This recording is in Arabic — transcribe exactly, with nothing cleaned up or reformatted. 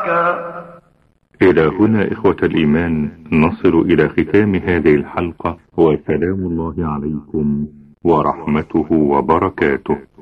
إلى هنا إخوة الإيمان نصل إلى ختام هذه الحلقة، وسلام الله عليكم ورحمته وبركاته.